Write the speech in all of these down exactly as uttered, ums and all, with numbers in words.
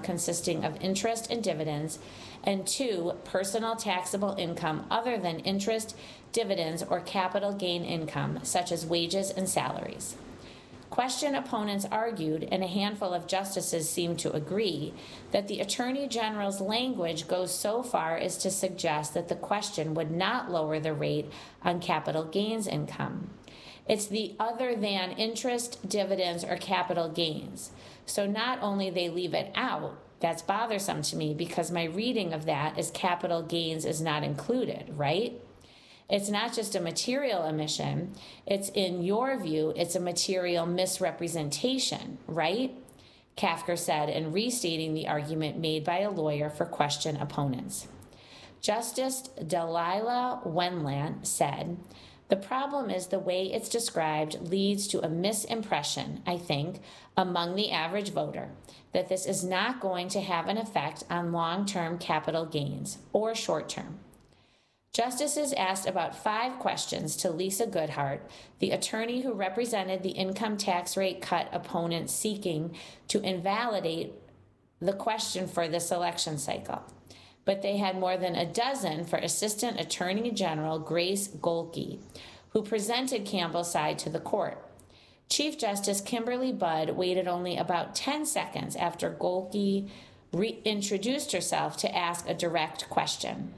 income consisting of interest and dividends, and two, personal taxable income other than interest, dividends, or capital gain income, such as wages and salaries. Question opponents argued, and a handful of justices seemed to agree, that the Attorney General's language goes so far as to suggest that the question would not lower the rate on capital gains income. It's the other than interest, dividends, or capital gains. So not only they leave it out, that's bothersome to me because my reading of that is capital gains is not included, right? It's not just a material omission. It's, in your view, it's a material misrepresentation, right? Kafker said in restating the argument made by a lawyer for question opponents. Justice Delilah Wendlandt said, the problem is the way it's described leads to a misimpression, I think, among the average voter, that this is not going to have an effect on long-term capital gains or short-term. Justices asked about five questions to Lisa Goodhart, the attorney who represented the income tax rate cut opponent seeking to invalidate the question for this election cycle. But they had more than a dozen for Assistant Attorney General Grace Golke, who presented Campbell's side to the court. Chief Justice Kimberly Budd waited only about ten seconds after Golke reintroduced herself to ask a direct question.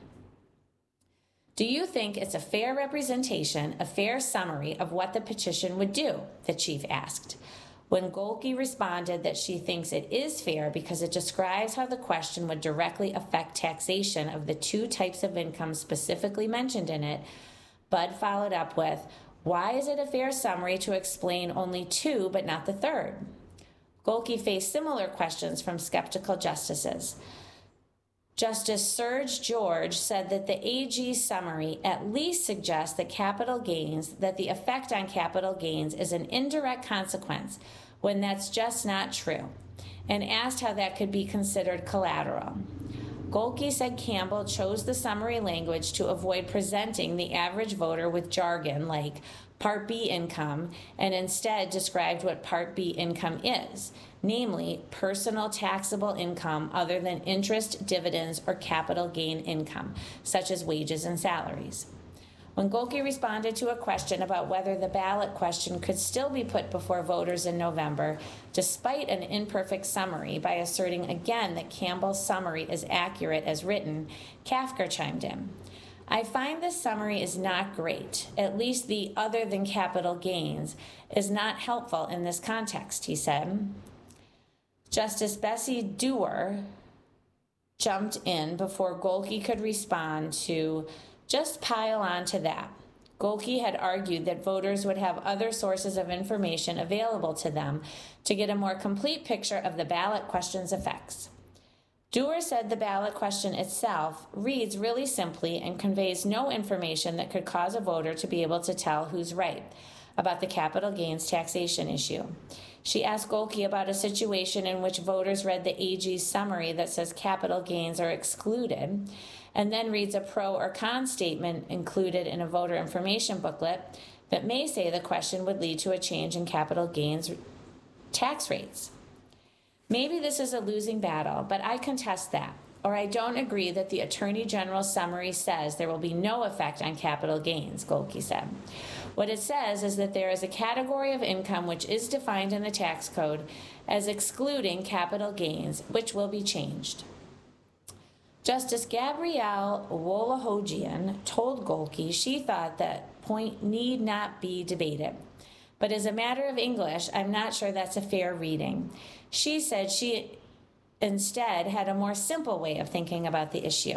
Do you think it's a fair representation, a fair summary of what the petition would do? The chief asked. When Golke responded that she thinks it is fair because it describes how the question would directly affect taxation of the two types of income specifically mentioned in it, Budd followed up with, why is it a fair summary to explain only two but not the third? Golke faced similar questions from skeptical justices. Justice Serge George said that the A G's summary at least suggests that capital gains, that the effect on capital gains is an indirect consequence when that's just not true, and asked how that could be considered collateral. Golke said Campbell chose the summary language to avoid presenting the average voter with jargon like Part B income, and instead described what Part B income is, namely personal taxable income other than interest, dividends, or capital gain income, such as wages and salaries. When Golke responded to a question about whether the ballot question could still be put before voters in November, despite an imperfect summary, by asserting again that Campbell's summary is accurate as written, Kafker chimed in. I find this summary is not great. At least the other than capital gains is not helpful in this context, he said. Justice Bessie Dewar jumped in before Golke could respond to just pile on to that. Golke had argued that voters would have other sources of information available to them to get a more complete picture of the ballot question's effects. Dewar said the ballot question itself reads really simply and conveys no information that could cause a voter to be able to tell who's right about the capital gains taxation issue. She asked Golke about a situation in which voters read the A G's summary that says capital gains are excluded, and then reads a pro or con statement included in a voter information booklet that may say the question would lead to a change in capital gains tax rates. Maybe this is a losing battle, but I contest that, or I don't agree that the Attorney General's summary says there will be no effect on capital gains, Golke said. What it says is that there is a category of income which is defined in the tax code as excluding capital gains, which will be changed. Justice Gabrielle Wolohojian told Golke she thought that point need not be debated. But as a matter of English, I'm not sure that's a fair reading. She said she instead had a more simple way of thinking about the issue.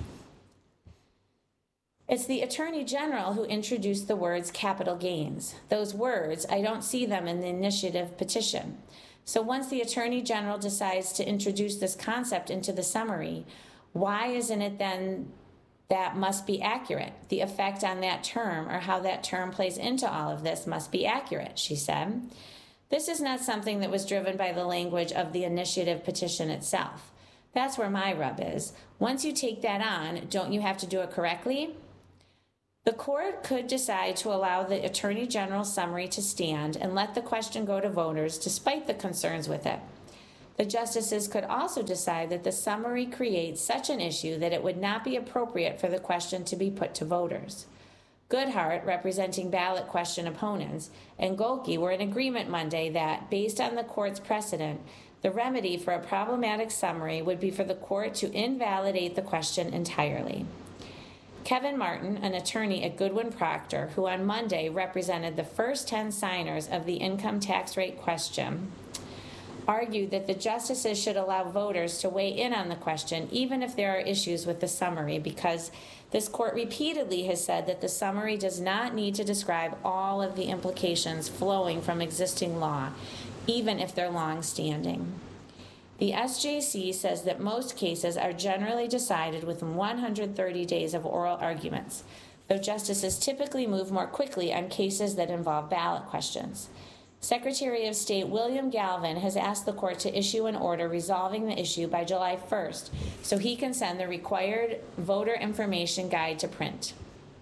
It's the Attorney General who introduced the words capital gains. Those words, I don't see them in the initiative petition. So once the Attorney General decides to introduce this concept into the summary, why isn't it then that must be accurate? The effect on that term or how that term plays into all of this must be accurate, she said. This is not something that was driven by the language of the initiative petition itself. That's where my rub is. Once you take that on, don't you have to do it correctly? The court could decide to allow the Attorney General's summary to stand and let the question go to voters despite the concerns with it. The justices could also decide that the summary creates such an issue that it would not be appropriate for the question to be put to voters. Goodhart, representing ballot question opponents, and Golke were in agreement Monday that, based on the court's precedent, the remedy for a problematic summary would be for the court to invalidate the question entirely. Kevin Martin, an attorney at Goodwin Procter, who on Monday represented the first ten signers of the income tax rate question, argued that the justices should allow voters to weigh in on the question even if there are issues with the summary, because this court repeatedly has said that the summary does not need to describe all of the implications flowing from existing law, even if they're long-standing. The S J C says that most cases are generally decided within one hundred thirty days of oral arguments, though justices typically move more quickly on cases that involve ballot questions. Secretary of State William Galvin has asked the court to issue an order resolving the issue by July first so he can send the required voter information guide to print.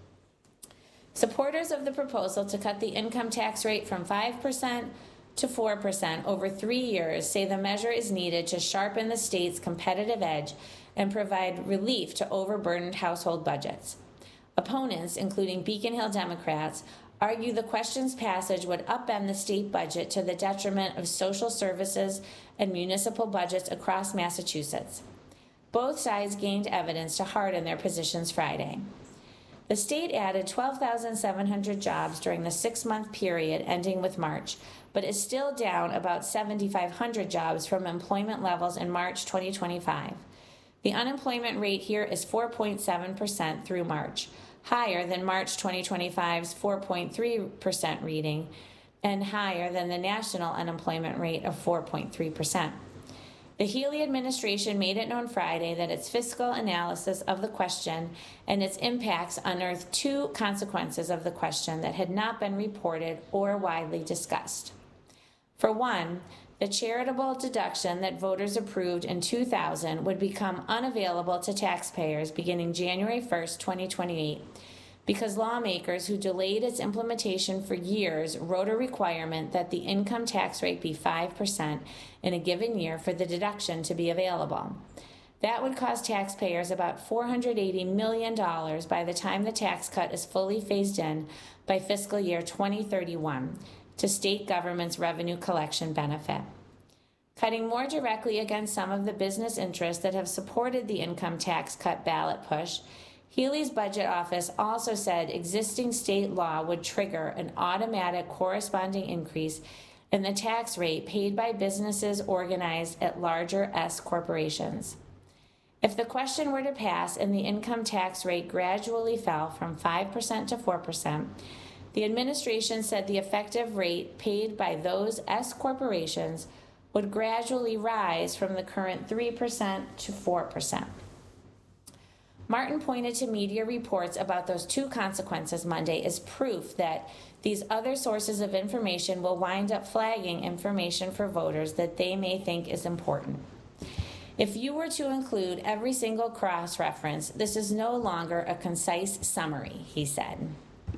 Supporters of the proposal to cut the income tax rate from five percent to four percent over three years say the measure is needed to sharpen the state's competitive edge and provide relief to overburdened household budgets. Opponents, including Beacon Hill Democrats, argue the question's passage would upend the state budget to the detriment of social services and municipal budgets across Massachusetts. Both sides gained evidence to harden their positions Friday. The state added twelve thousand seven hundred jobs during the six-month period ending with March, but is still down about seven thousand five hundred jobs from employment levels in March twenty twenty-five. The unemployment rate here is four point seven percent through March, higher than March twenty twenty-five's four point three percent reading, and higher than the national unemployment rate of four point three percent. The Healey administration made it known Friday that its fiscal analysis of the question and its impacts unearthed two consequences of the question that had not been reported or widely discussed. For one, the charitable deduction that voters approved in two thousand would become unavailable to taxpayers beginning January first, twenty twenty-eight, because lawmakers who delayed its implementation for years wrote a requirement that the income tax rate be five percent in a given year for the deduction to be available. That would cost taxpayers about four hundred eighty million dollars by the time the tax cut is fully phased in by fiscal year twenty thirty-one to state government's revenue collection benefit. Cutting more directly against some of the business interests that have supported the income tax cut ballot push, Healey's budget office also said existing state law would trigger an automatic corresponding increase in the tax rate paid by businesses organized at larger S corporations. If the question were to pass and the income tax rate gradually fell from five percent to four percent, the administration said the effective rate paid by those S corporations would gradually rise from the current three percent to four percent. Martin pointed to media reports about those two consequences Monday as proof that these other sources of information will wind up flagging information for voters that they may think is important. If you were to include every single cross-reference, this is no longer a concise summary, he said.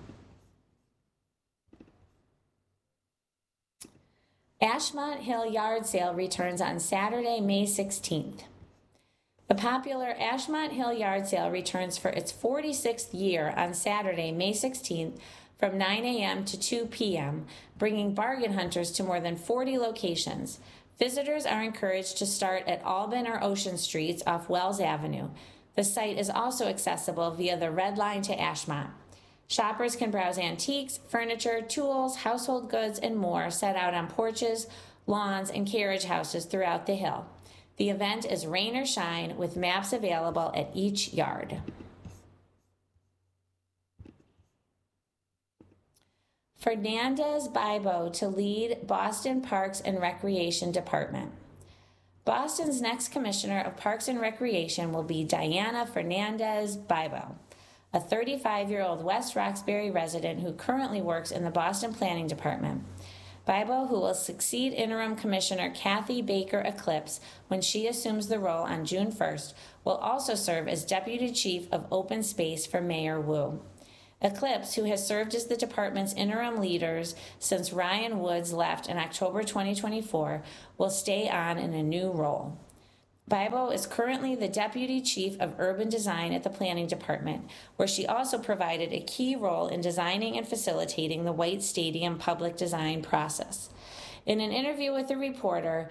Ashmont Hill Yard Sale returns on Saturday, May sixteenth. The popular Ashmont Hill Yard Sale returns for its forty-sixth year on Saturday, May sixteenth from nine a.m. to two p.m., bringing bargain hunters to more than forty locations. Visitors are encouraged to start at Albin or Ocean Streets off Wells Avenue. The site is also accessible via the Red Line to Ashmont. Shoppers can browse antiques, furniture, tools, household goods, and more set out on porches, lawns, and carriage houses throughout the hill. The event is rain or shine, with maps available at each yard. Fernandez Bibo to lead Boston Parks and Recreation Department. Boston's next Commissioner of Parks and Recreation will be Diana Fernandez Bibo, a thirty-five-year-old West Roxbury resident who currently works in the Boston Planning Department. Bibo, who will succeed interim Commissioner Kathy Baker Eclipse when she assumes the role on June first, will also serve as Deputy Chief of Open Space for Mayor Wu. Eclipse, who has served as the department's interim leaders since Ryan Woods left in October twenty twenty-four, will stay on in a new role. Bibo is currently the Deputy Chief of Urban Design at the Planning Department, where she also provided a key role in designing and facilitating the White Stadium public design process. In an interview with a reporter,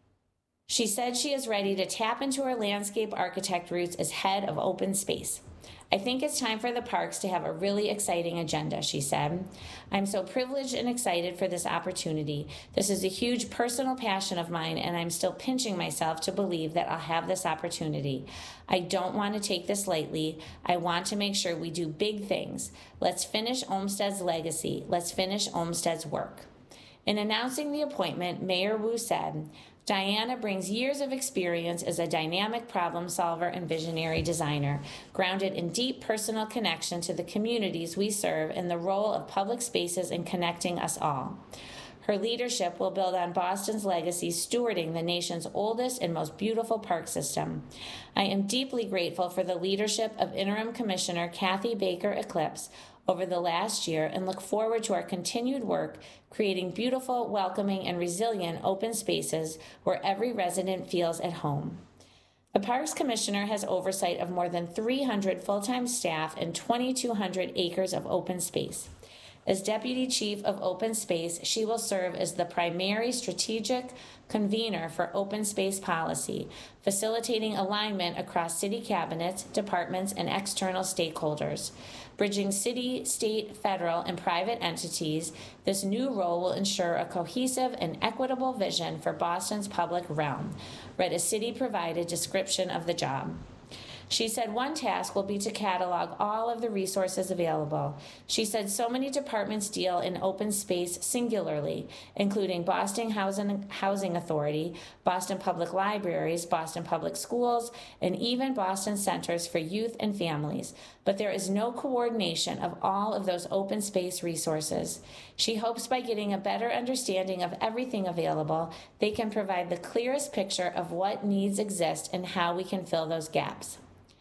she said she is ready to tap into her landscape architect roots as head of open space. I think it's time for the parks to have a really exciting agenda, she said. I'm so privileged and excited for this opportunity. This is a huge personal passion of mine, and I'm still pinching myself to believe that I'll have this opportunity. I don't want to take this lightly. I want to make sure we do big things. Let's finish Olmsted's legacy. Let's finish Olmsted's work. In announcing the appointment, Mayor Wu said, Diana brings years of experience as a dynamic problem solver and visionary designer, grounded in deep personal connection to the communities we serve and the role of public spaces in connecting us all. Her leadership will build on Boston's legacy, stewarding the nation's oldest and most beautiful park system. I am deeply grateful for the leadership of Interim Commissioner Kathy Baker Eclipse over the last year and look forward to our continued work creating beautiful, welcoming, and resilient open spaces where every resident feels at home. The Parks Commissioner has oversight of more than three hundred full-time staff and twenty-two hundred acres of open space. As Deputy Chief of Open Space, she will serve as the primary strategic convener for open space policy, facilitating alignment across city cabinets, departments, and external stakeholders. Bridging city, state, federal, and private entities, this new role will ensure a cohesive and equitable vision for Boston's public realm, read a city-provided description of the job. She said one task will be to catalog all of the resources available. She said so many departments deal in open space singularly, including Boston Housing, Housing Authority, Boston Public Libraries, Boston Public Schools, and even Boston Centers for Youth and Families. But there is no coordination of all of those open space resources. She hopes by getting a better understanding of everything available, they can provide the clearest picture of what needs exist and how we can fill those gaps.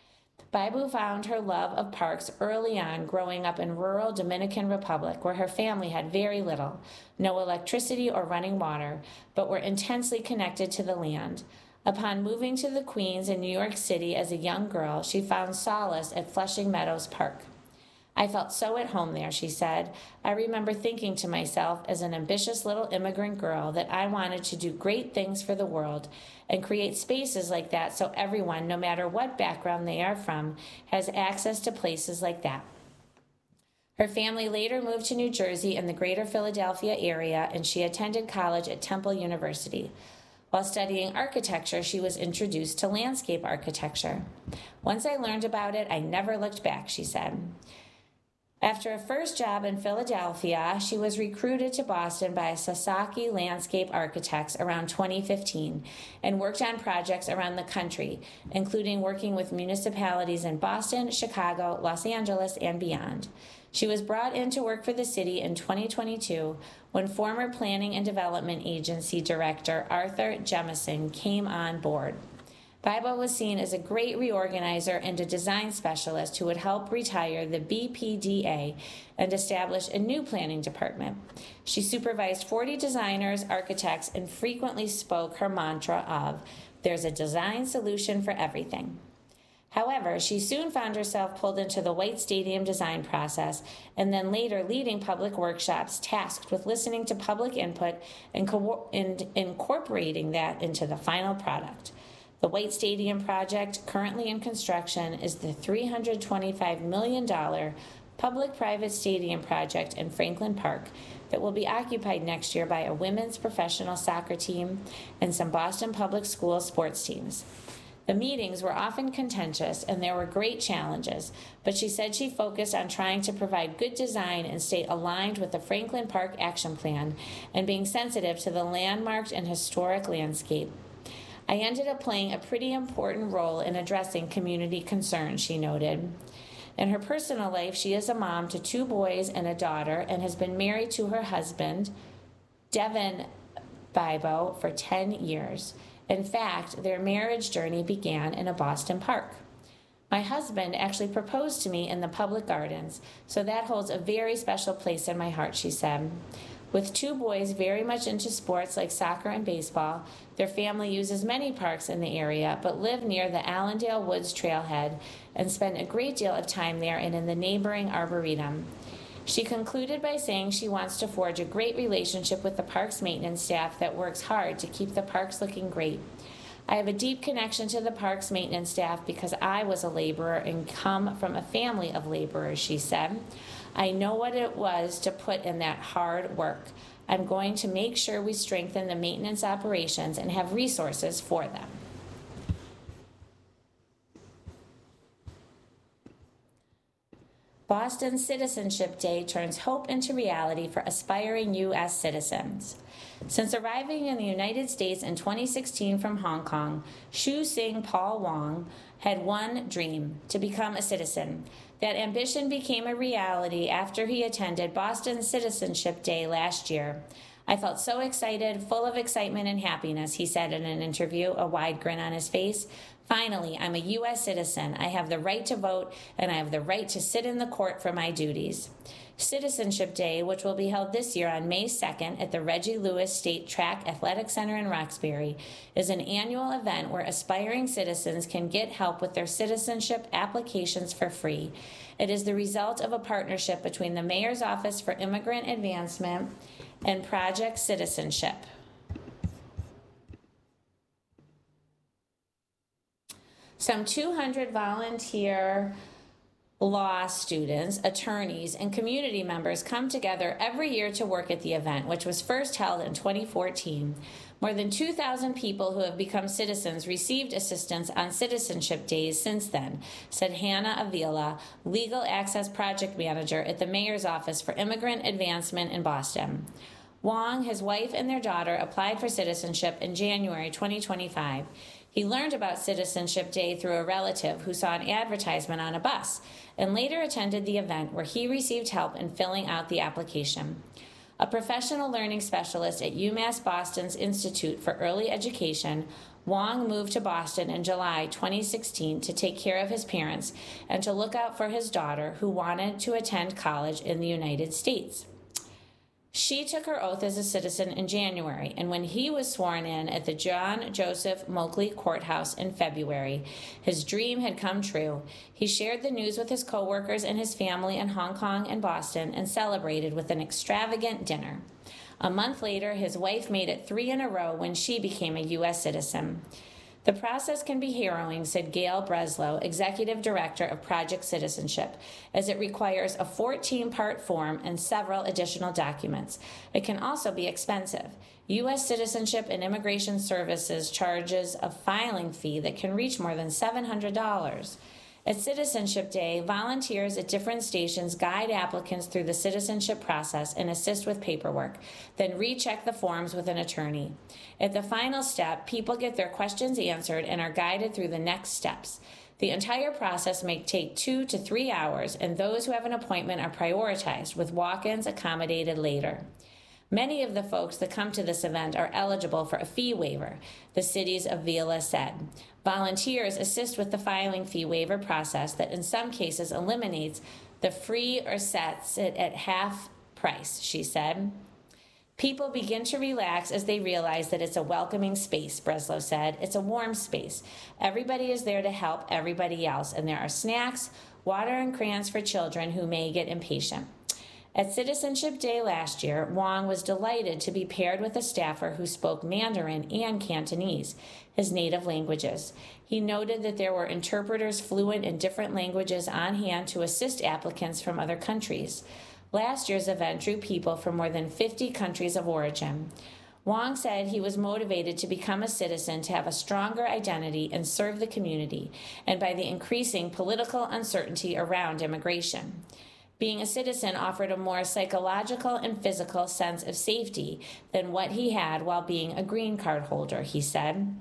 Bibo found her love of parks early on growing up in rural Dominican Republic, where her family had very little, no electricity or running water, but were intensely connected to the land. Upon moving to the Queens in New York City as a young girl, she found solace at Flushing Meadows Park. I felt so at home there, she said. I remember thinking to myself as an ambitious little immigrant girl that I wanted to do great things for the world and create spaces like that so everyone, no matter what background they are from, has access to places like that. Her family later moved to New Jersey and the greater Philadelphia area, and she attended college at Temple University. While studying architecture, she was introduced to landscape architecture. Once I learned about it, I never looked back, she said. After a first job in Philadelphia, she was recruited to Boston by Sasaki Landscape Architects around twenty fifteen and worked on projects around the country, including working with municipalities in Boston, Chicago, Los Angeles, and beyond. She was brought in to work for the city in twenty twenty-two when former Planning and Development Agency Director Arthur Jemison came on board. Bibo was seen as a great reorganizer and a design specialist who would help retire the B P D A and establish a new planning department. She supervised forty designers, architects, and frequently spoke her mantra of, "There's a design solution for everything." However, she soon found herself pulled into the White Stadium design process and then later leading public workshops tasked with listening to public input and, co- and incorporating that into the final product. The White Stadium project, currently in construction, is the three hundred twenty-five million dollars public-private stadium project in Franklin Park that will be occupied next year by a women's professional soccer team and some Boston Public Schools sports teams. The meetings were often contentious and there were great challenges, but she said she focused on trying to provide good design and stay aligned with the Franklin Park Action Plan and being sensitive to the landmarked and historic landscape. I ended up playing a pretty important role in addressing community concerns, she noted. In her personal life, she is a mom to two boys and a daughter and has been married to her husband, Devin Bibo, for ten years. In fact, their marriage journey began in a Boston park. My husband actually proposed to me in the public gardens, so that holds a very special place in my heart, she said. With two boys very much into sports like soccer and baseball, their family uses many parks in the area, but live near the Allendale Woods trailhead and spend a great deal of time there and in the neighboring arboretum. She concluded by saying she wants to forge a great relationship with the park's maintenance staff that works hard to keep the parks looking great. I have a deep connection to the park's maintenance staff because I was a laborer and come from a family of laborers, she said. I know what it was to put in that hard work. I'm going to make sure we strengthen the maintenance operations and have resources for them. Boston Citizenship Day turns hope into reality for aspiring U S citizens. Since arriving in the United States in twenty sixteen from Hong Kong, Shu Sing Paul Wong had one dream: to become a citizen. That ambition became a reality after he attended Boston Citizenship Day last year. I felt so excited, full of excitement and happiness, he said in an interview, a wide grin on his face. Finally, I'm a U S citizen. I have the right to vote, and I have the right to sit in the court for my duties. Citizenship Day, which will be held this year on May second at the Reggie Lewis State Track Athletic Center in Roxbury, is an annual event where aspiring citizens can get help with their citizenship applications for free. It is the result of a partnership between the Mayor's Office for Immigrant Advancement and Project Citizenship. Some two hundred volunteer law students, attorneys, and community members come together every year to work at the event, which was first held in twenty fourteen. More than two thousand people who have become citizens received assistance on citizenship days since then, said Hannah Avila, Legal Access Project Manager at the Mayor's Office for Immigrant Advancement in Boston. Wong, his wife, and their daughter applied for citizenship in January twenty twenty-five. He learned about Citizenship Day through a relative who saw an advertisement on a bus and later attended the event where he received help in filling out the application. A professional learning specialist at UMass Boston's Institute for Early Education, Wong moved to Boston in July twenty sixteen to take care of his parents and to look out for his daughter who wanted to attend college in the United States. She took her oath as a citizen in January, and when he was sworn in at the John Joseph Moakley Courthouse in February, his dream had come true. He shared the news with his coworkers and his family in Hong Kong and Boston and celebrated with an extravagant dinner. A month later, his wife made it three in a row when she became a U S citizen. The process can be harrowing, said Gail Breslow, Executive Director of Project Citizenship, as it requires a fourteen-part form and several additional documents. It can also be expensive. U S Citizenship and Immigration Services charges a filing fee that can reach more than seven hundred dollars. At Citizenship Day, volunteers at different stations guide applicants through the citizenship process and assist with paperwork, then recheck the forms with an attorney. At the final step, people get their questions answered and are guided through the next steps. The entire process may take two to three hours, and those who have an appointment are prioritized, with walk-ins accommodated later. Many of the folks that come to this event are eligible for a fee waiver, the city's Avila said. Volunteers assist with the filing fee waiver process that in some cases eliminates the free or sets it at half price, she said. People begin to relax as they realize that it's a welcoming space, Breslow said. It's a warm space. Everybody is there to help everybody else, and there are snacks, water, and crayons for children who may get impatient. At Citizenship Day last year, Wong was delighted to be paired with a staffer who spoke Mandarin and Cantonese, his native languages. He noted that there were interpreters fluent in different languages on hand to assist applicants from other countries. Last year's event drew people from more than fifty countries of origin. Wong said he was motivated to become a citizen to have a stronger identity and serve the community, and by the increasing political uncertainty around immigration. Being a citizen offered a more psychological and physical sense of safety than what he had while being a green card holder, he said.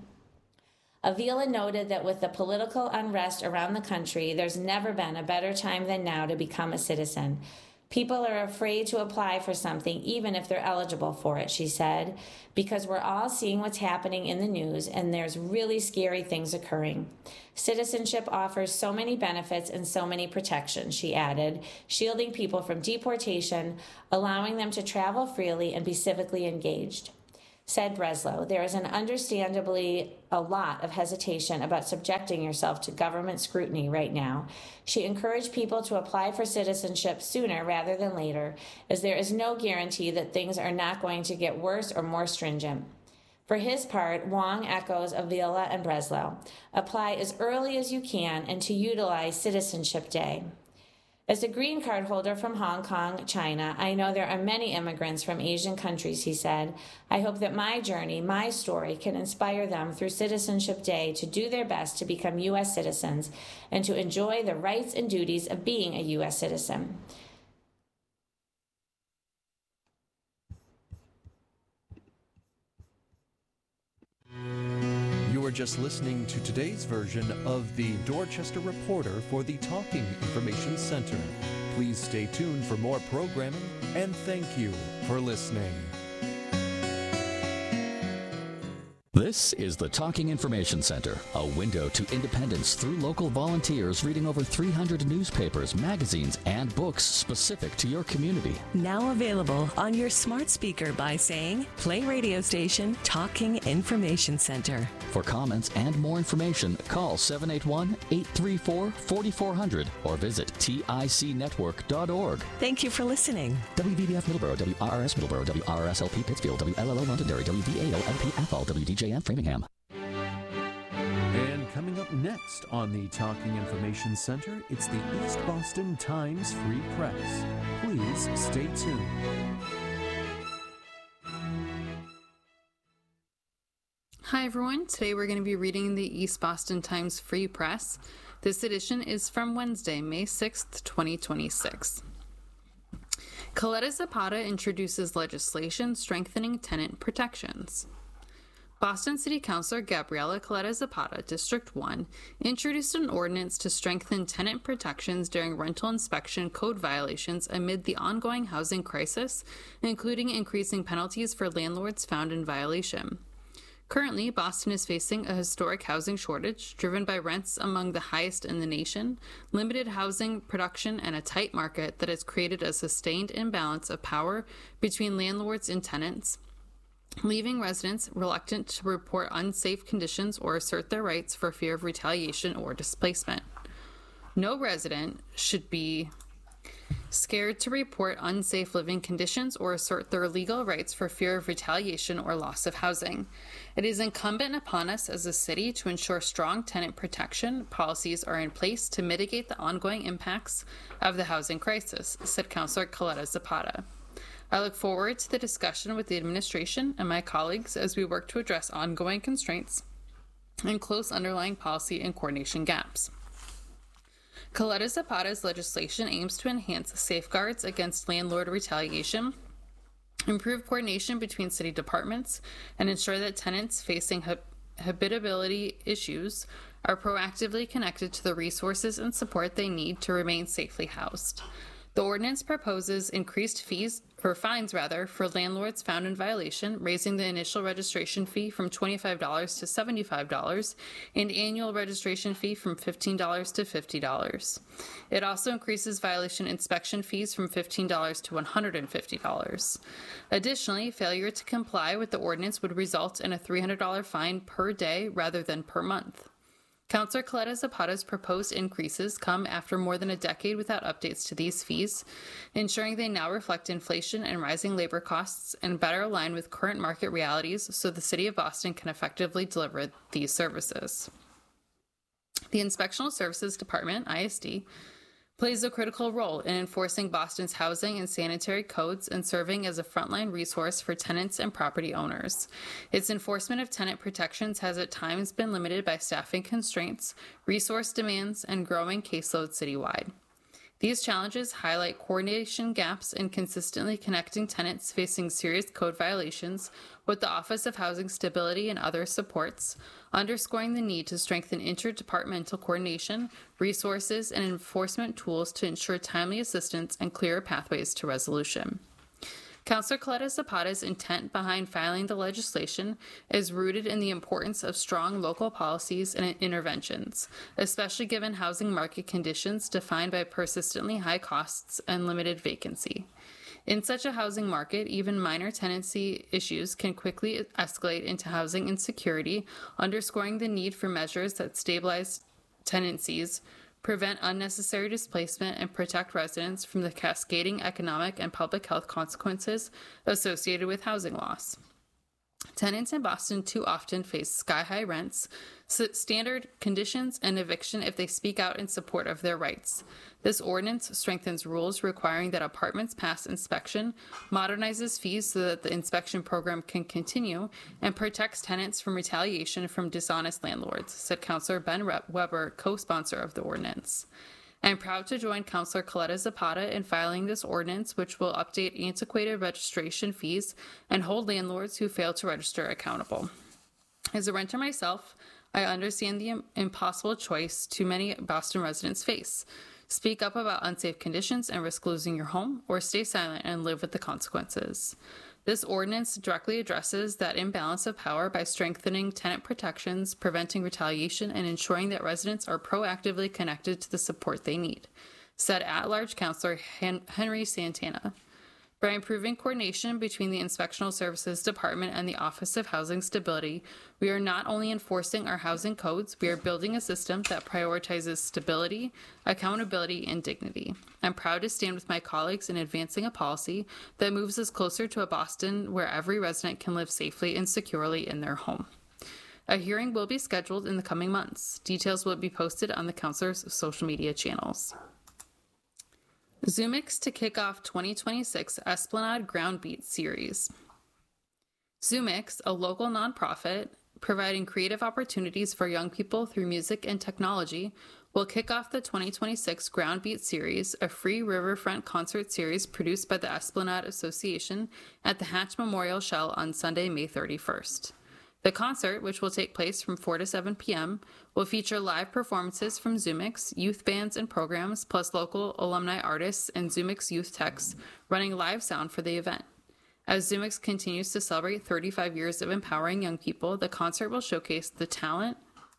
Avila noted that with the political unrest around the country, there's never been a better time than now to become a citizen. People are afraid to apply for something, even if they're eligible for it, she said, because we're all seeing what's happening in the news and there's really scary things occurring. Citizenship offers so many benefits and so many protections, she added, shielding people from deportation, allowing them to travel freely and be civically engaged. Said Breslow, there is an understandably a lot of hesitation about subjecting yourself to government scrutiny right now. She encouraged people to apply for citizenship sooner rather than later, as there is no guarantee that things are not going to get worse or more stringent. For his part, Wong echoes Avila and Breslow. Apply as early as you can and to utilize Citizenship Day. As a green card holder from Hong Kong, China, I know there are many immigrants from Asian countries, he said. I hope that my journey, my story, can inspire them through Citizenship Day to do their best to become U S citizens and to enjoy the rights and duties of being a U S citizen. You are just listening to today's version of the Dorchester Reporter for the Talking Information Center. Please stay tuned for more programming, and thank you for listening. This is the Talking Information Center, a window to independence through local volunteers reading over three hundred newspapers, magazines, and books specific to your community. Now available on your smart speaker by saying, play radio station Talking Information Center. For comments and more information, call seven eight one, eight three four, four four zero zero or visit tic network dot org. Thank you for listening. W V B F Middleborough, W R R S Middleborough, W R R S L P Pittsfield, W L L O Londonderry, W V A O L P Athol, W D J M Framingham. And coming up next on the Talking Information Center, it's the East Boston Times Free Press. Please stay tuned. Hi everyone, today we're going to be reading the East Boston Times Free Press. This edition is from Wednesday, May sixth, twenty twenty-six. Coletta Zapata introduces legislation strengthening tenant protections. Boston City Councilor Gabriela Coletta Zapata, District one, introduced an ordinance to strengthen tenant protections during rental inspection code violations amid the ongoing housing crisis, including increasing penalties for landlords found in violation. Currently, Boston is facing a historic housing shortage driven by rents among the highest in the nation, limited housing production, and a tight market that has created a sustained imbalance of power between landlords and tenants, leaving residents reluctant to report unsafe conditions or assert their rights for fear of retaliation or displacement. No resident should be scared to report unsafe living conditions or assert their legal rights for fear of retaliation or loss of housing. It is incumbent upon us as a city to ensure strong tenant protection policies are in place to mitigate the ongoing impacts of the housing crisis, said Councilor Coletta Zapata. I look forward to the discussion with the administration and my colleagues as we work to address ongoing constraints and close underlying policy and coordination gaps. Coletta Zapata's legislation aims to enhance safeguards against landlord retaliation, improve coordination between city departments, and ensure that tenants facing hab- habitability issues are proactively connected to the resources and support they need to remain safely housed. The ordinance proposes increased fees, or fines rather, for landlords found in violation, raising the initial registration fee from twenty-five dollars to seventy-five dollars and annual registration fee from fifteen dollars to fifty dollars. It also increases violation inspection fees from fifteen dollars to one hundred fifty dollars. Additionally, failure to comply with the ordinance would result in a three hundred dollars fine per day rather than per month. Councilor Coletta Zapata's proposed increases come after more than a decade without updates to these fees, ensuring they now reflect inflation and rising labor costs and better align with current market realities so the City of Boston can effectively deliver these services. The Inspectional Services Department, I S D, plays a critical role in enforcing Boston's housing and sanitary codes and serving as a frontline resource for tenants and property owners. Its enforcement of tenant protections has at times been limited by staffing constraints, resource demands, and growing caseload citywide. These challenges highlight coordination gaps in consistently connecting tenants facing serious code violations with the Office of Housing Stability and other supports, underscoring the need to strengthen interdepartmental coordination, resources, and enforcement tools to ensure timely assistance and clearer pathways to resolution. Councilor Coletta Zapata's intent behind filing the legislation is rooted in the importance of strong local policies and interventions, especially given housing market conditions defined by persistently high costs and limited vacancy. In such a housing market, even minor tenancy issues can quickly escalate into housing insecurity, underscoring the need for measures that stabilize tenancies, prevent unnecessary displacement, and protect residents from the cascading economic and public health consequences associated with housing loss. Tenants in Boston too often face sky-high rents, standard conditions, and eviction if they speak out in support of their rights. This ordinance strengthens rules requiring that apartments pass inspection, modernizes fees so that the inspection program can continue, and protects tenants from retaliation from dishonest landlords, said Councilor Ben Weber, co-sponsor of the ordinance. I am proud to join Councilor Coletta Zapata in filing this ordinance, which will update antiquated registration fees and hold landlords who fail to register accountable. As a renter myself, I understand the impossible choice too many Boston residents face. Speak up about unsafe conditions and risk losing your home, or stay silent and live with the consequences. This ordinance directly addresses that imbalance of power by strengthening tenant protections, preventing retaliation, and ensuring that residents are proactively connected to the support they need, said at-large Councilor Hen- Henry Santana. By improving coordination between the Inspectional Services Department and the Office of Housing Stability, we are not only enforcing our housing codes, we are building a system that prioritizes stability, accountability, and dignity. I'm proud to stand with my colleagues in advancing a policy that moves us closer to a Boston where every resident can live safely and securely in their home. A hearing will be scheduled in the coming months. Details will be posted on the councilor's social media channels. Zoomix to kick off twenty twenty-six Esplanade Groundbeat series. Zoomix, a local nonprofit providing creative opportunities for young people through music and technology, will kick off the twenty twenty-six Groundbeat series, a free riverfront concert series produced by the Esplanade Association at the Hatch Memorial Shell on Sunday, May thirty-first. The concert, which will take place from four to seven p.m., will feature live performances from Zoomix, youth bands and programs, plus local alumni artists and Zoomix youth techs running live sound for the event. As Zoomix continues to celebrate thirty-five years of empowering young people, the concert will showcase the talent,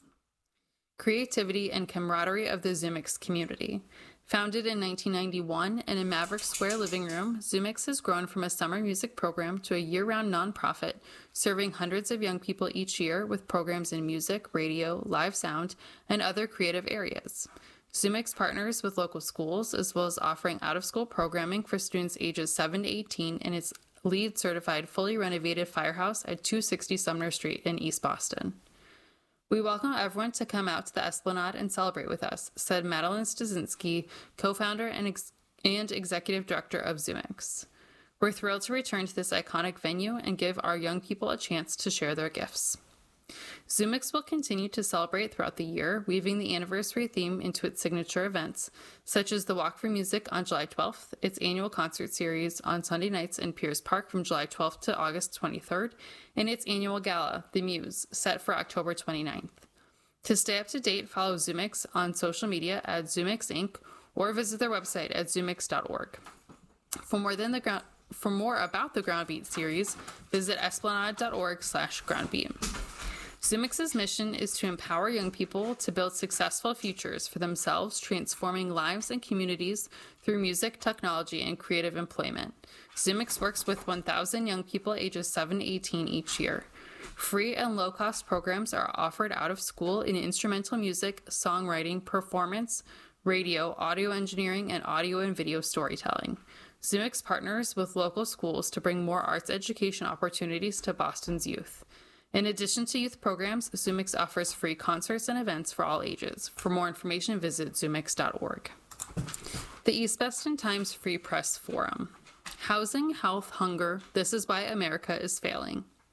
creativity, and camaraderie of the Zoomix community. Founded in nineteen ninety-one and in Maverick Square living room, Zoomix has grown from a summer music program to a year-round nonprofit, serving hundreds of young people each year with programs in music, radio, live sound, and other creative areas. Zoomix partners with local schools, as well as offering out-of-school programming for students ages seven to eighteen in its LEED-certified, fully renovated firehouse at two sixty Sumner Street in East Boston. We welcome everyone to come out to the Esplanade and celebrate with us, said Madeline Stasinski, co-founder and, ex- and executive director of Zoomix. We're thrilled to return to this iconic venue and give our young people a chance to share their gifts. Zoomix will continue to celebrate throughout the year, weaving the anniversary theme into its signature events, such as the Walk for Music on July twelfth, its annual concert series on Sunday nights in Pierce Park from July twelfth to August twenty-third, and its annual gala, The Muse, set for October twenty-ninth. To stay up to date, follow Zoomix on social media at Zoomix Incorporated or visit their website at zoomix dot org. For more than the ground, for more about the Groundbeat series, visit esplanade dot org slash groundbeat. Zoomix's mission is to empower young people to build successful futures for themselves, transforming lives and communities through music, technology, and creative employment. Zoomix works with one thousand young people ages seven to eighteen each year. Free and low-cost programs are offered out of school in instrumental music, songwriting, performance, radio, audio engineering, and audio and video storytelling. Zoomix partners with local schools to bring more arts education opportunities to Boston's youth. In addition to youth programs, Zoomix offers free concerts and events for all ages. For more information, visit zoomix dot org. The East Boston Times Free Press Forum. Housing, health, hunger, this is why America is failing.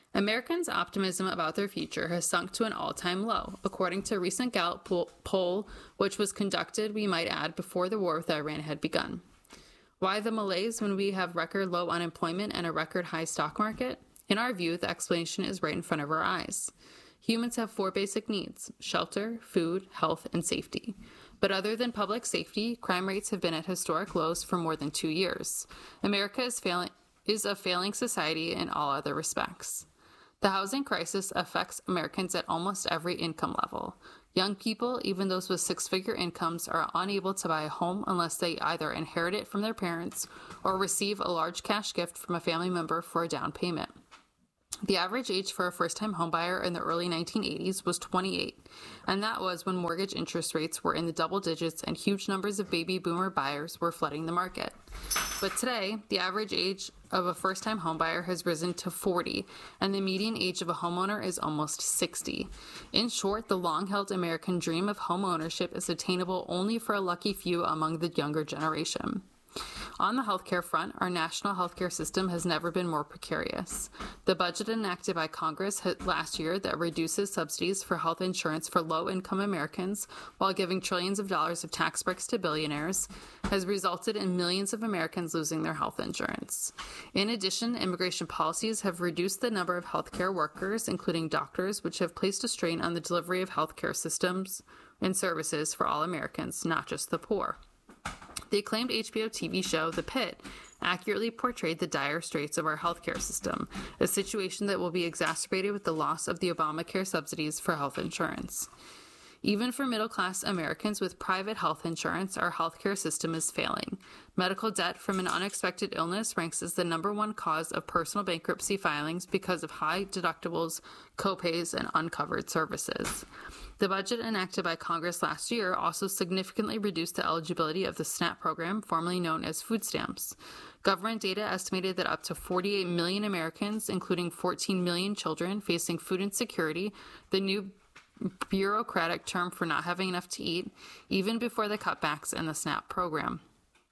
Americans' optimism about their future has sunk to an all-time low, according to a recent Gallup poll, which was conducted, we might add, before the war with Iran had begun. Why the malaise when we have record low unemployment and a record high stock market? In our view, the explanation is right in front of our eyes. Humans have four basic needs: shelter, food, health, and safety. But other than public safety, crime rates have been at historic lows for more than two years. America is, failing, is a failing society in all other respects. The housing crisis affects Americans at almost every income level. Young people, even those with six-figure incomes, are unable to buy a home unless they either inherit it from their parents or receive a large cash gift from a family member for a down payment. The average age for a first-time homebuyer in the early nineteen eighties was twenty-eight, and that was when mortgage interest rates were in the double digits and huge numbers of baby boomer buyers were flooding the market. But today, the average age of a first-time homebuyer has risen to forty, and the median age of a homeowner is almost sixty. In short, the long-held American dream of home ownership is attainable only for a lucky few among the younger generation. On the healthcare front, our national healthcare system has never been more precarious. The budget enacted by Congress last year that reduces subsidies for health insurance for low-income Americans while giving trillions of dollars of tax breaks to billionaires has resulted in millions of Americans losing their health insurance. In addition, immigration policies have reduced the number of healthcare workers, including doctors, which have placed a strain on the delivery of healthcare systems and services for all Americans, not just the poor. The acclaimed H B O T V show, The Pit, accurately portrayed the dire straits of our healthcare system, a situation that will be exacerbated with the loss of the Obamacare subsidies for health insurance. Even for middle-class Americans with private health insurance, our healthcare system is failing. Medical debt from an unexpected illness ranks as the number one cause of personal bankruptcy filings because of high deductibles, copays, and uncovered services. The budget enacted by Congress last year also significantly reduced the eligibility of the SNAP program, formerly known as food stamps. Government data estimated that up to forty-eight million Americans, including fourteen million children, facing food insecurity, the new bureaucratic term for not having enough to eat, even before the cutbacks in the SNAP program.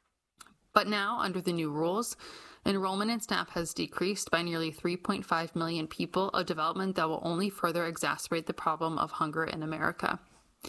But now, under the new rules, enrollment in SNAP has decreased by nearly three point five million people, a development that will only further exacerbate the problem of hunger in America.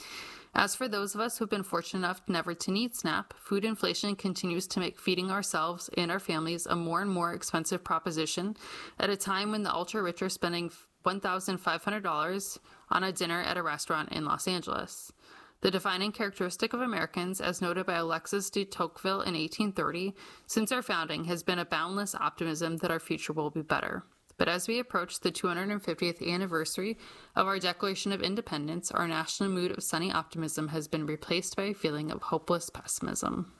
As for those of us who have been fortunate enough never to need SNAP, food inflation continues to make feeding ourselves and our families a more and more expensive proposition at a time when the ultra-rich are spending one thousand five hundred dollars on a dinner at a restaurant in Los Angeles. The defining characteristic of Americans, as noted by Alexis de Tocqueville in eighteen thirty, since our founding, has been a boundless optimism that our future will be better. But as we approach the two hundred fiftieth anniversary of our Declaration of Independence, our national mood of sunny optimism has been replaced by a feeling of hopeless pessimism.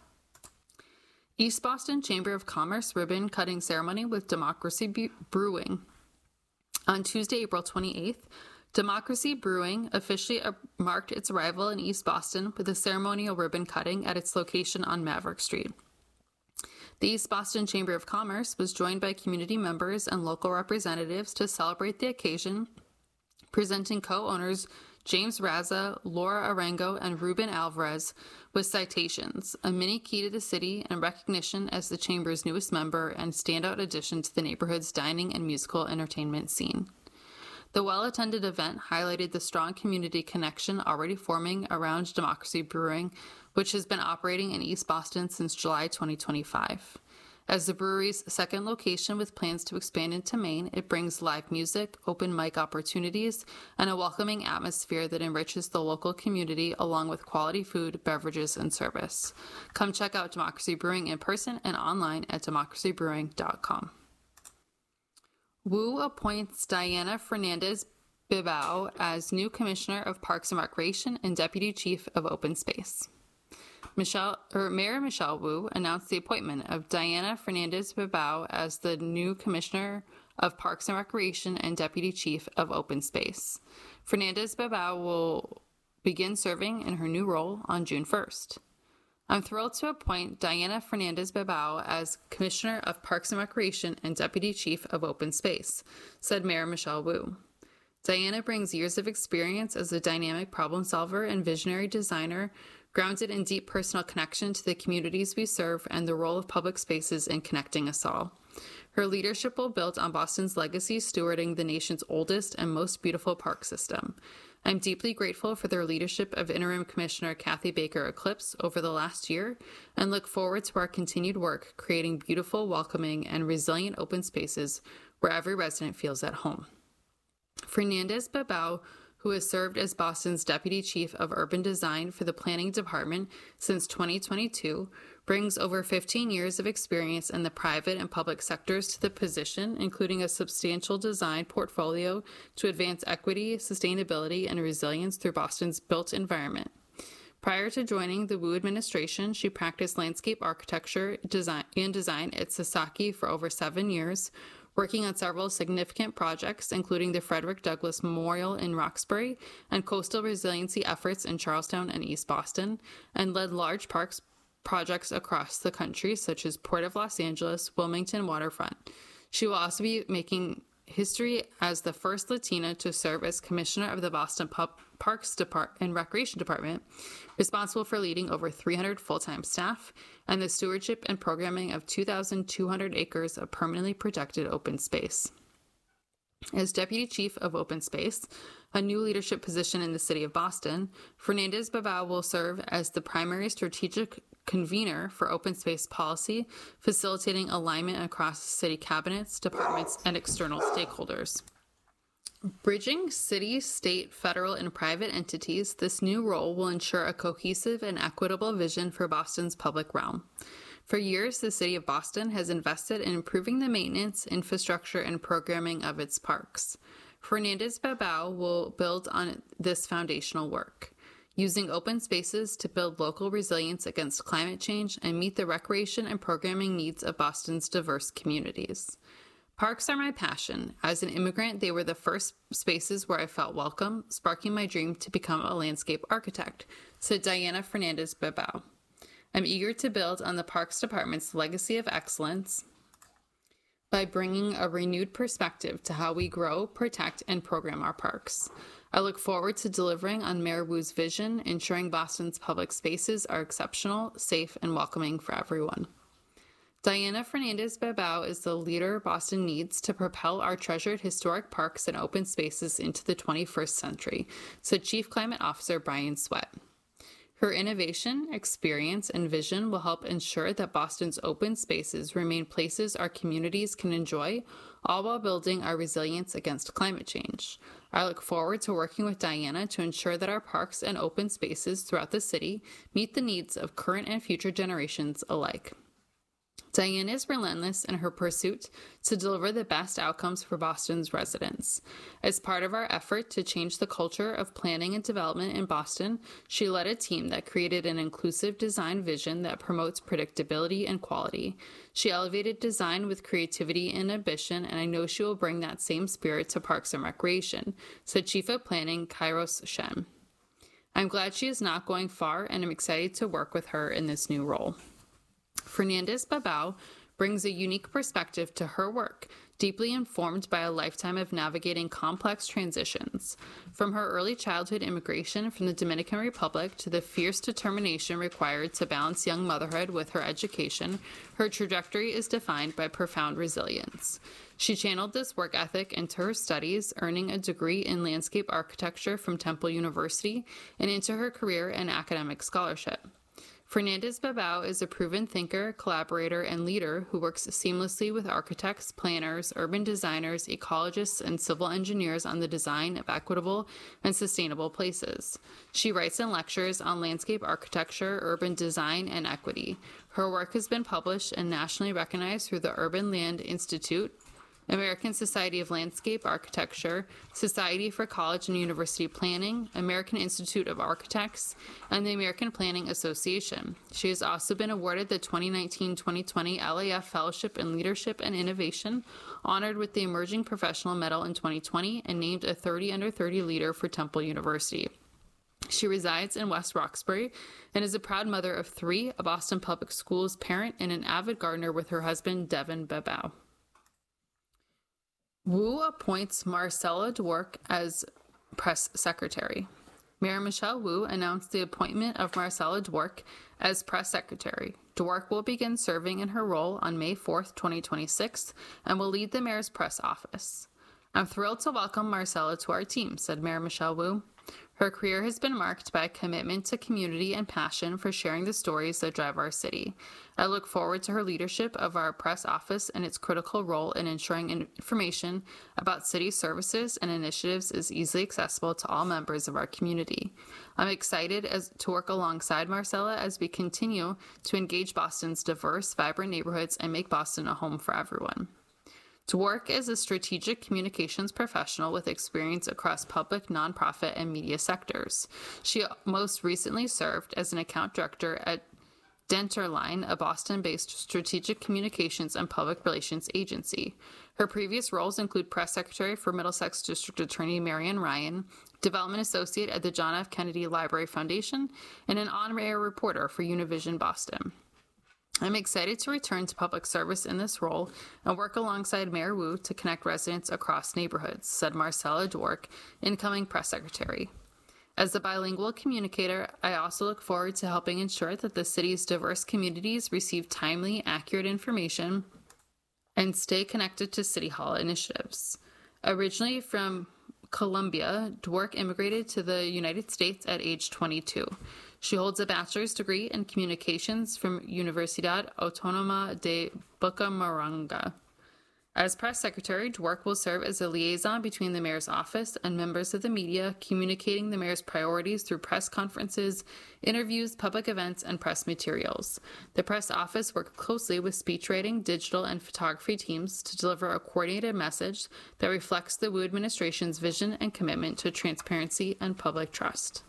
East Boston Chamber of Commerce ribbon cutting ceremony with Democracy Be- Brewing. On Tuesday, April twenty-eighth, Democracy Brewing officially marked its arrival in East Boston with a ceremonial ribbon cutting at its location on Maverick Street. The East Boston Chamber of Commerce was joined by community members and local representatives to celebrate the occasion, presenting co-owners James Raza, Laura Arango, and Ruben Alvarez with citations, a mini key to the city, and recognition as the Chamber's newest member and standout addition to the neighborhood's dining and musical entertainment scene. The well-attended event highlighted the strong community connection already forming around Democracy Brewing, which has been operating in East Boston since July twenty twenty-five. As the brewery's second location with plans to expand into Maine, it brings live music, open mic opportunities, and a welcoming atmosphere that enriches the local community along with quality food, beverages, and service. Come check out Democracy Brewing in person and online at democracy brewing dot com. W U appoints Diana Fernandez-Bibao as new Commissioner of Parks and Recreation and Deputy Chief of Open Space. Michelle, or Mayor Michelle Wu announced the appointment of Diana Fernandez-Bibao as the new Commissioner of Parks and Recreation and Deputy Chief of Open Space. Fernandez-Bibao will begin serving in her new role on June first. I'm thrilled to appoint Diana Fernandez-Bibao as Commissioner of Parks and Recreation and Deputy Chief of Open Space, said Mayor Michelle Wu. Diana brings years of experience as a dynamic problem solver and visionary designer, grounded in deep personal connection to the communities we serve and the role of public spaces in connecting us all. Her leadership will build on Boston's legacy, stewarding the nation's oldest and most beautiful park system. I'm deeply grateful for their leadership of Interim Commissioner Kathy Baker Eclipse over the last year and look forward to our continued work creating beautiful, welcoming, and resilient open spaces where every resident feels at home. Fernandez Babao, who has served as Boston's Deputy Chief of Urban Design for the Planning Department since twenty twenty-two, brings over fifteen years of experience in the private and public sectors to the position, including a substantial design portfolio to advance equity, sustainability, and resilience through Boston's built environment. Prior to joining the Wu administration, she practiced landscape architecture design and design at Sasaki for over seven years, working on several significant projects, including the Frederick Douglass Memorial in Roxbury and coastal resiliency efforts in Charlestown and East Boston, and led large parks projects across the country, such as Port of Los Angeles, Wilmington Waterfront. She will also be making history as the first Latina to serve as Commissioner of the Boston Pub- Parks Depart- and Recreation Department, responsible for leading over three hundred full-time staff and the stewardship and programming of two thousand two hundred acres of permanently protected open space. As Deputy Chief of Open Space, a new leadership position in the City of Boston, Fernandez Babao will serve as the primary strategic convener for open space policy, facilitating alignment across city cabinets, departments, and external stakeholders. Bridging city, state, federal, and private entities, this new role will ensure a cohesive and equitable vision for Boston's public realm. For years, the City of Boston has invested in improving the maintenance, infrastructure, and programming of its parks. Fernandez Babao will build on this foundational work, using open spaces to build local resilience against climate change and meet the recreation and programming needs of Boston's diverse communities. Parks are my passion. As an immigrant, they were the first spaces where I felt welcome, sparking my dream to become a landscape architect, said Diana Fernandez Babao. I'm eager to build on the Parks Department's legacy of excellence by bringing a renewed perspective to how we grow, protect, and program our parks. I look forward to delivering on Mayor Wu's vision, ensuring Boston's public spaces are exceptional, safe, and welcoming for everyone. Diana Fernandez Babao is the leader Boston needs to propel our treasured historic parks and open spaces into the twenty-first century, said Chief Climate Officer Brian Sweat. Her innovation, experience, and vision will help ensure that Boston's open spaces remain places our communities can enjoy, all while building our resilience against climate change. I look forward to working with Diana to ensure that our parks and open spaces throughout the city meet the needs of current and future generations alike. Diana is relentless in her pursuit to deliver the best outcomes for Boston's residents. As part of our effort to change the culture of planning and development in Boston, she led a team that created an inclusive design vision that promotes predictability and quality. She elevated design with creativity and ambition, and I know she will bring that same spirit to Parks and Recreation, said Chief of Planning Kairos Shem. I'm glad she is not going far, and I'm excited to work with her in this new role. Fernandez Babao brings a unique perspective to her work, deeply informed by a lifetime of navigating complex transitions. From her early childhood immigration from the Dominican Republic to the fierce determination required to balance young motherhood with her education, her trajectory is defined by profound resilience. She channeled this work ethic into her studies, earning a degree in landscape architecture from Temple University, and into her career in academic scholarship. Fernandez Babao is a proven thinker, collaborator, and leader who works seamlessly with architects, planners, urban designers, ecologists, and civil engineers on the design of equitable and sustainable places. She writes and lectures on landscape architecture, urban design, and equity. Her work has been published and nationally recognized through the Urban Land Institute, American Society of Landscape Architecture, Society for College and University Planning, American Institute of Architects, and the American Planning Association. She has also been awarded the twenty nineteen twenty twenty L A F Fellowship in Leadership and Innovation, honored with the Emerging Professional Medal in twenty twenty, and named a thirty under thirty leader for Temple University. She resides in West Roxbury and is a proud mother of three, a Boston Public Schools parent, and an avid gardener with her husband, Devin Babao. Wu appoints Marcella Dwork as press secretary. Mayor Michelle Wu announced the appointment of Marcella Dwork as press secretary. Dwork will begin serving in her role on May fourth, twenty twenty-six, and will lead the mayor's press office. "I'm thrilled to welcome Marcella to our team," said Mayor Michelle Wu. Her career has been marked by a commitment to community and passion for sharing the stories that drive our city. I look forward to her leadership of our press office and its critical role in ensuring information about city services and initiatives is easily accessible to all members of our community. I'm excited as, to work alongside Marcella as we continue to engage Boston's diverse, vibrant neighborhoods and make Boston a home for everyone. Dwork is a strategic communications professional with experience across public, nonprofit, and media sectors. She most recently served as an account director at Denterline, a Boston-based strategic communications and public relations agency. Her previous roles include press secretary for Middlesex District Attorney Marian Ryan, development associate at the John F. Kennedy Library Foundation, and an on-air reporter for Univision Boston. I'm excited to return to public service in this role and work alongside Mayor Wu to connect residents across neighborhoods, said Marcella Dwork, incoming press secretary. As a bilingual communicator, I also look forward to helping ensure that the city's diverse communities receive timely, accurate information and stay connected to City Hall initiatives. Originally from Colombia, Dwork immigrated to the United States at age twenty-two. She holds a bachelor's degree in communications from Universidad Autónoma de Bucaramanga. As press secretary, Dwork will serve as a liaison between the mayor's office and members of the media, communicating the mayor's priorities through press conferences, interviews, public events, and press materials. The press office works closely with speechwriting, digital, and photography teams to deliver a coordinated message that reflects the Wu administration's vision and commitment to transparency and public trust.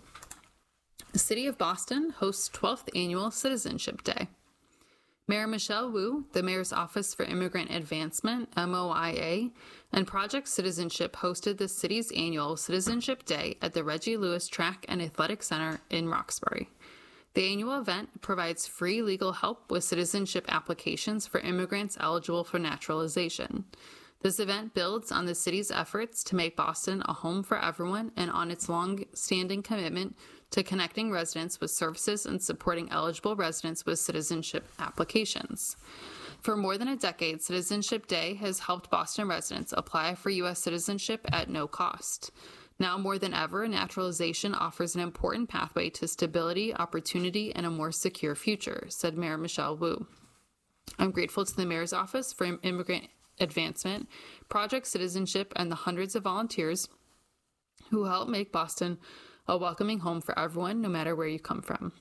The City of Boston hosts twelfth Annual Citizenship Day. Mayor Michelle Wu, the Mayor's Office for Immigrant Advancement, M O I A, and Project Citizenship hosted the city's annual Citizenship Day at the Reggie Lewis Track and Athletic Center in Roxbury. The annual event provides free legal help with citizenship applications for immigrants eligible for naturalization. This event builds on the city's efforts to make Boston a home for everyone and on its long-standing commitment to connecting residents with services and supporting eligible residents with citizenship applications. For more than a decade, Citizenship Day has helped Boston residents apply for U S citizenship at no cost. Now more than ever, naturalization offers an important pathway to stability, opportunity, and a more secure future, said Mayor Michelle Wu. I'm grateful to the Mayor's Office for Immigrant Advancement, Project Citizenship, and the hundreds of volunteers who help make Boston a welcoming home for everyone, no matter where you come from.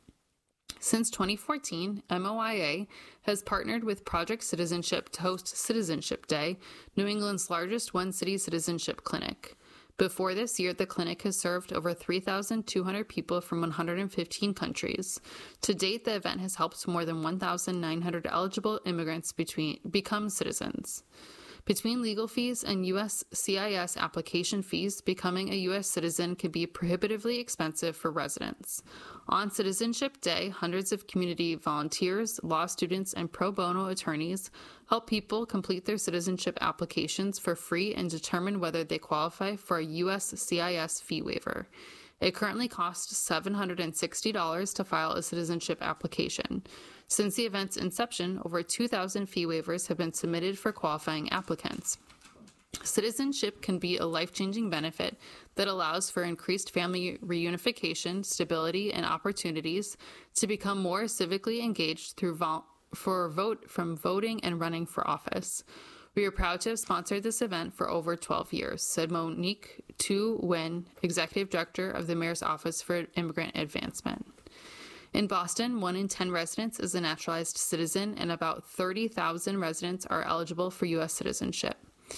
Since twenty fourteen, M O I A has partnered with Project Citizenship to host Citizenship Day, New England's largest one-city citizenship clinic. Before this year, the clinic has served over three thousand two hundred people from one hundred fifteen countries. To date, the event has helped more than one thousand nine hundred eligible immigrants between, become citizens. Between legal fees and U S C I S application fees, becoming a U S citizen can be prohibitively expensive for residents. On Citizenship Day, hundreds of community volunteers, law students, and pro bono attorneys help people complete their citizenship applications for free and determine whether they qualify for a U S C I S fee waiver. It currently costs seven hundred sixty dollars to file a citizenship application. Since the event's inception, over two thousand fee waivers have been submitted for qualifying applicants. Citizenship can be a life-changing benefit that allows for increased family reunification, stability, and opportunities to become more civically engaged through vol- for vote from voting and running for office. We are proud to have sponsored this event for over twelve years, said Monique Tu Nguyen, Executive Director of the Mayor's Office for Immigrant Advancement. In Boston, one in ten residents is a naturalized citizen, and about thirty thousand residents are eligible for U S citizenship.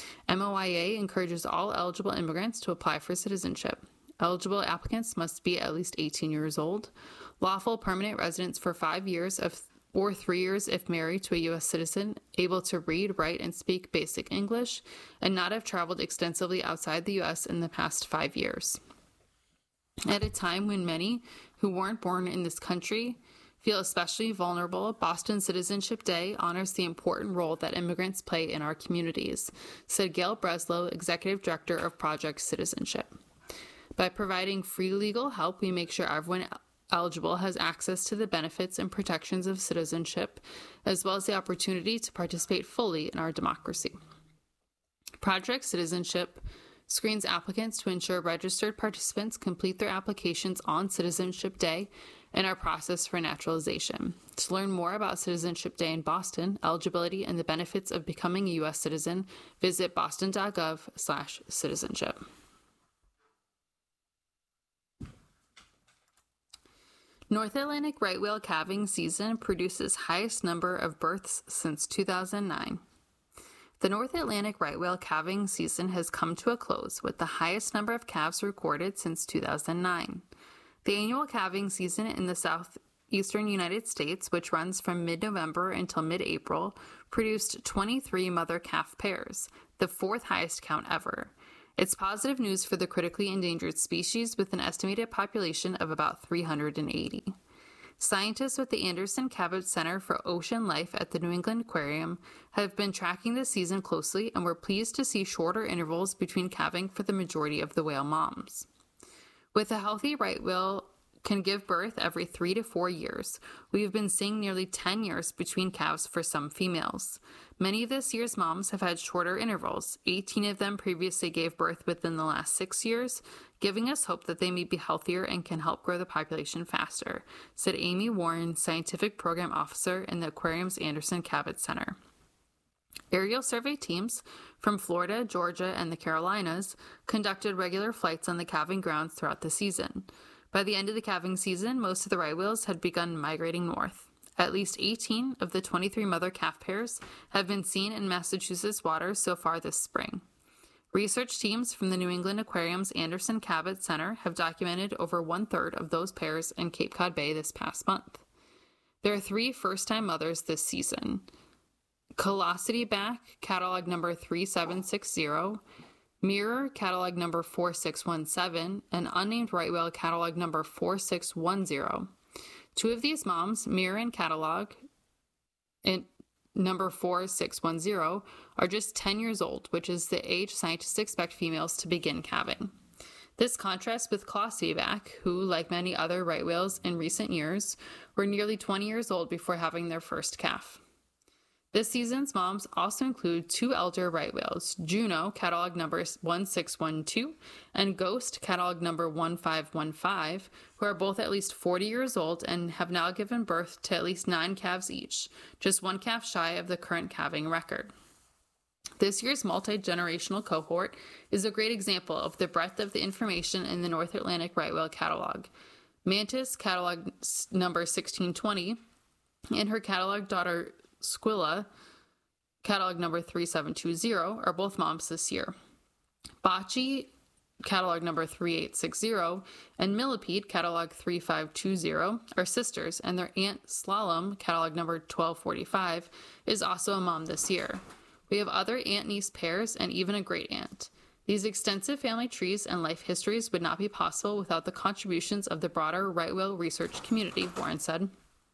M O I A encourages all eligible immigrants to apply for citizenship. Eligible applicants must be at least eighteen years old, lawful permanent residents for five years of or three years if married to a U S citizen, able to read, write, and speak basic English, and not have traveled extensively outside the U S in the past five years. At a time when many who weren't born in this country feel especially vulnerable, Boston Citizenship Day honors the important role that immigrants play in our communities, said Gail Breslow, Executive Director of Project Citizenship. By providing free legal help, we make sure everyone eligible has access to the benefits and protections of citizenship, as well as the opportunity to participate fully in our democracy. Project Citizenship screens applicants to ensure registered participants complete their applications on Citizenship Day and are processed for naturalization. To learn more about Citizenship Day in Boston, eligibility, and the benefits of becoming a U S citizen, visit boston.gov slash citizenship. North Atlantic right whale calving season produces highest number of births since two thousand nine. The North Atlantic right whale calving season has come to a close with the highest number of calves recorded since two thousand nine. The annual calving season in the southeastern United States, which runs from mid-November until mid-April, produced twenty-three mother-calf pairs, the fourth highest count ever. It's positive news for the critically endangered species with an estimated population of about three hundred eighty. Scientists with the Anderson Cabot Center for Ocean Life at the New England Aquarium have been tracking the season closely and were pleased to see shorter intervals between calving for the majority of the whale moms. With a healthy right whale can give birth every three to four years, we have been seeing nearly ten years between calves for some females. Many of this year's moms have had shorter intervals. eighteen of them previously gave birth within the last six years, giving us hope that they may be healthier and can help grow the population faster, said Amy Warren, Scientific Program Officer in the aquarium's Anderson Cabot Center. Aerial survey teams from Florida, Georgia, and the Carolinas conducted regular flights on the calving grounds throughout the season. By the end of the calving season, most of the right whales had begun migrating north. At least eighteen of the twenty-three mother-calf pairs have been seen in Massachusetts waters so far this spring. Research teams from the New England Aquarium's Anderson Cabot Center have documented over one-third of those pairs in Cape Cod Bay this past month. There are three first-time mothers this season. Colosity back, catalog number three seven six zero, Mirror, catalog number four six one seven, and unnamed right whale, catalog number four six one zero. Two of these moms, Mirror and catalog in number four six one zero, are just ten years old, which is the age scientists expect females to begin calving. This contrasts with Colosity back, who, like many other right whales in recent years, were nearly twenty years old before having their first calf. This season's moms also include two elder right whales, Juno, catalog number one six one two, and Ghost, catalog number one five one five, who are both at least forty years old and have now given birth to at least nine calves each, just one calf shy of the current calving record. This year's multi-generational cohort is a great example of the breadth of the information in the North Atlantic right whale catalog. Mantis, catalog number sixteen twenty, and her catalog daughter Squilla, catalog number three seven two zero, are both moms this year. Bocce, catalog number three eight six zero, and Millipede, catalog three five two zero, are sisters, and their aunt Slalom, catalog number twelve forty-five, is also a mom this year. We have other aunt-niece pairs and even a great-aunt. These extensive family trees and life histories would not be possible without the contributions of the broader right whale research community, Warren said.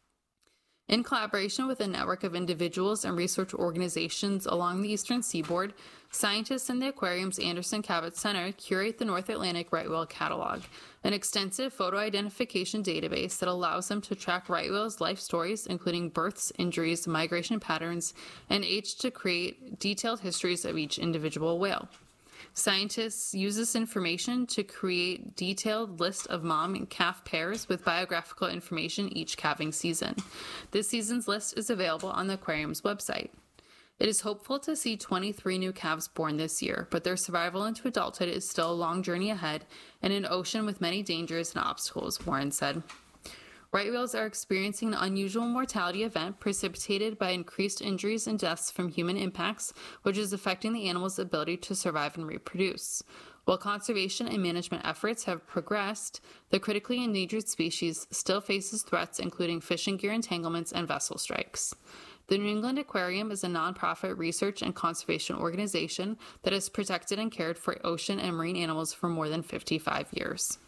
In collaboration with a network of individuals and research organizations along the eastern seaboard, scientists in the aquarium's Anderson Cabot Center curate the North Atlantic right whale catalog, an extensive photo identification database that allows them to track right whales' life stories, including births, injuries, migration patterns, and age, to create detailed histories of each individual whale. Scientists use this information to create detailed list of mom and calf pairs with biographical information each calving season. This season's list is available on the aquarium's website. It is hopeful to see twenty-three new calves born this year, but their survival into adulthood is still a long journey ahead and an ocean with many dangers and obstacles, Warren said. Right whales are experiencing an unusual mortality event precipitated by increased injuries and deaths from human impacts, which is affecting the animal's ability to survive and reproduce. While conservation and management efforts have progressed, the critically endangered species still faces threats including fishing gear entanglements and vessel strikes. The New England Aquarium is a nonprofit research and conservation organization that has protected and cared for ocean and marine animals for more than fifty-five years.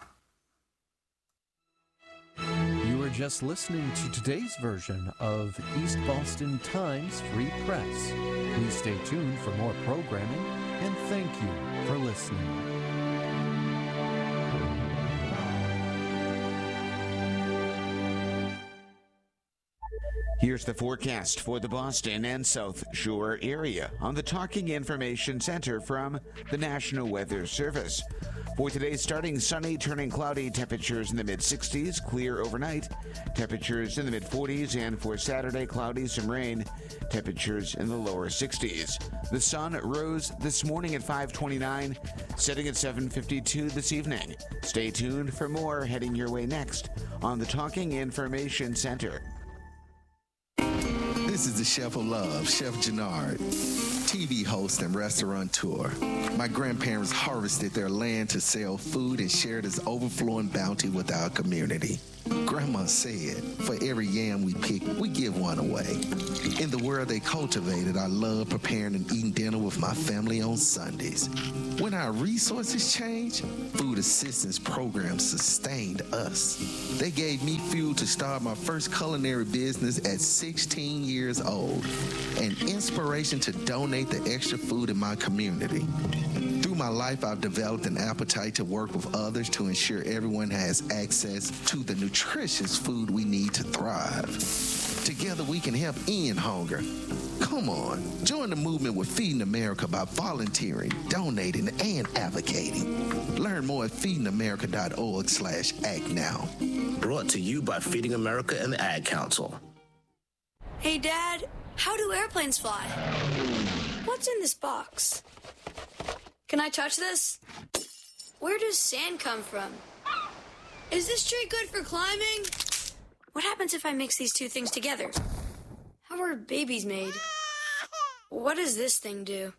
You are just listening to today's version of East Boston Times Free Press. Please stay tuned for more programming, and thank you for listening. Here's the forecast for the Boston and South Shore area on the Talking Information Center from the National Weather Service. For today, starting sunny, turning cloudy, temperatures in the mid-sixties, clear overnight, temperatures in the mid-forties, and for Saturday, cloudy, some rain, temperatures in the lower sixties. The sun rose this morning at five twenty-nine, setting at seven fifty-two this evening. Stay tuned for more heading your way next on the Talking Information Center. This is the Chef of Love, Chef Gennard, T V host and restaurateur. My grandparents harvested their land to sell food and share this overflowing bounty with our community. Grandma said, for every yam we pick, we give one away. In the world they cultivated, I love preparing and eating dinner with my family on Sundays. When our resources changed, food assistance programs sustained us. They gave me fuel to start my first culinary business at sixteen years old, and inspiration to donate the extra food in my community. Through my life, I've developed an appetite to work with others to ensure everyone has access to the nutritious food we need to thrive. Together, we can help end hunger. Come on, join the movement with Feeding America by volunteering, donating, and advocating. Learn more at feeding america dot org slash act now. Brought to you by Feeding America and the Ad Council. Hey, Dad, how do airplanes fly? What's in this box? Can I touch this? Where does sand come from? Is this tree good for climbing? What happens if I mix these two things together? How are babies made? What does this thing do?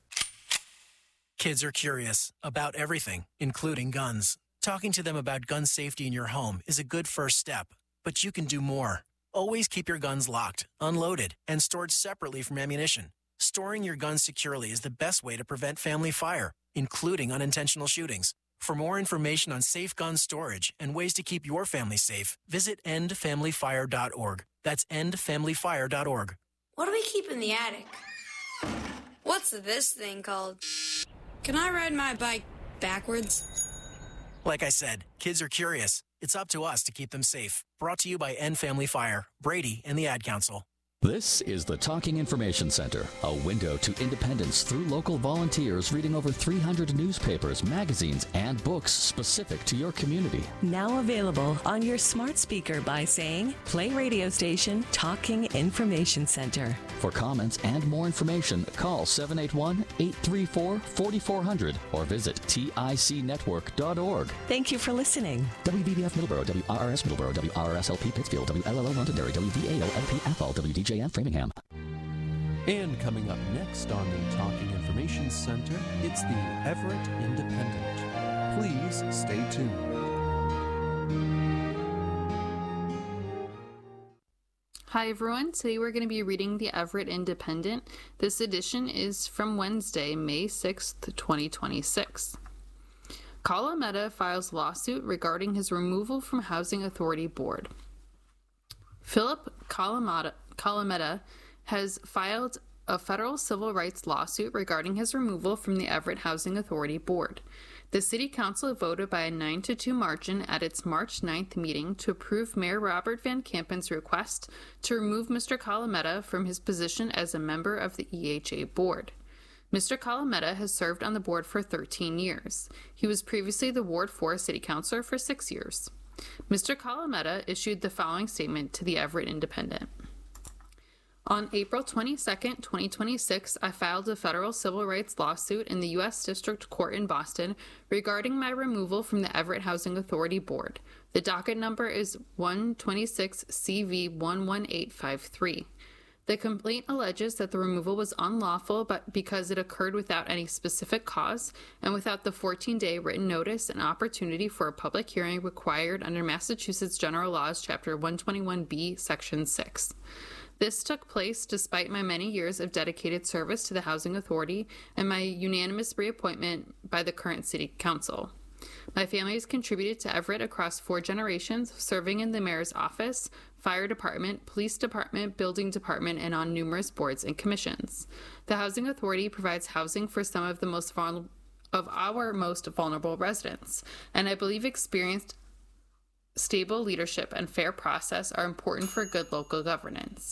Kids are curious about everything, including guns. Talking to them about gun safety in your home is a good first step, but you can do more. Always keep your guns locked, unloaded, and stored separately from ammunition. Storing your guns securely is the best way to prevent family fire, including unintentional shootings. For more information on safe gun storage and ways to keep your family safe, visit end family fire dot org. That's end family fire dot org. What do we keep in the attic? What's this thing called? Can I ride my bike backwards? Like I said, kids are curious. It's up to us to keep them safe. Brought to you by End Family Fire, Brady, and the Ad Council. This is the Talking Information Center, a window to independence through local volunteers reading over three hundred newspapers, magazines, and books specific to your community. Now available on your smart speaker by saying, play radio station Talking Information Center. For comments and more information, call seven eight one, eight three four, four four zero zero or visit tic network dot org. Thank you for listening. W B B F Middleborough, W R R S Middleborough, W R R S L P Pittsfield, W L L O Londonderry, W V A O L P Athol, W D J F Framingham. And coming up next on the Talking Information Center, it's the Everett Independent. Please stay tuned. Hi everyone, today we're going to be reading the Everett Independent. This edition is from Wednesday, May sixth, twenty twenty-six. Calametta files lawsuit regarding his removal from Housing Authority Board. Philip Calametta, Calametta has filed a federal civil rights lawsuit regarding his removal from the Everett Housing Authority Board. The City Council voted by a nine to two margin at its March ninth meeting to approve Mayor Robert Van Kampen's request to remove Mister Calametta from his position as a member of the E H A Board. Mister Calametta has served on the board for thirteen years. He was previously the Ward four City Councilor for six years. Mister Calametta issued the following statement to the Everett Independent. On April twenty-second, twenty twenty-six, I filed a federal civil rights lawsuit in the U S District Court in Boston regarding my removal from the Everett Housing Authority Board. The docket number is one twenty-six C V one one eight five three. The complaint alleges that the removal was unlawful but because it occurred without any specific cause and without the fourteen-day written notice and opportunity for a public hearing required under Massachusetts General Laws, Chapter one twenty-one B, Section six. This took place despite my many years of dedicated service to the Housing Authority and my unanimous reappointment by the current City Council. My family has contributed to Everett across four generations, serving in the mayor's office, fire department, police department, building department, and on numerous boards and commissions. The Housing Authority provides housing for some of the most vulnerable of our most vulnerable residents, and I believe experienced stable leadership and fair process are important for good local governance.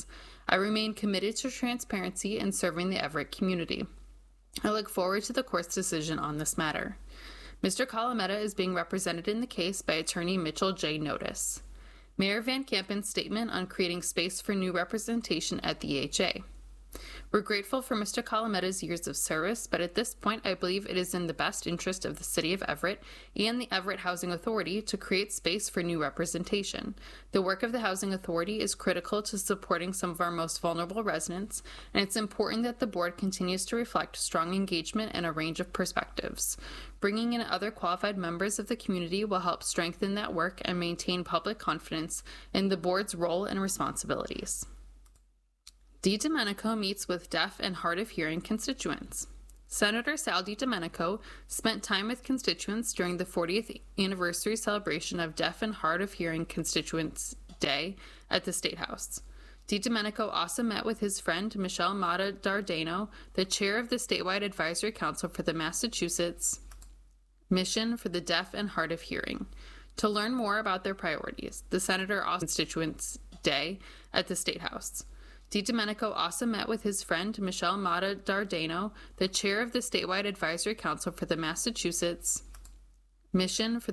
I remain committed to transparency and serving the Everett community. I look forward to the court's decision on this matter. Mister Calametta is being represented in the case by attorney Mitchell J. Notice. Mayor Van Kampen's statement on creating space for new representation at the E H A. We're grateful for Mister Calametta's years of service, but at this point I believe it is in the best interest of the City of Everett and the Everett Housing Authority to create space for new representation. The work of the Housing Authority is critical to supporting some of our most vulnerable residents, and it's important that the board continues to reflect strong engagement and a range of perspectives. Bringing in other qualified members of the community will help strengthen that work and maintain public confidence in the board's role and responsibilities. DiDomenico meets with deaf and hard of hearing constituents. Senator Sal DiDomenico spent time with constituents during the fortieth anniversary celebration of Deaf and Hard of Hearing Constituents Day at the State House. DiDomenico also met with his friend Michelle Mata Dardano, the chair of the statewide advisory council for the Massachusetts Mission for the Deaf and Hard of Hearing, to learn more about their priorities. The senator also Constituents Day at the State House. DiDomenico also met with his friend Michelle Mata Dardano, the chair of the statewide advisory council for the Massachusetts Mission for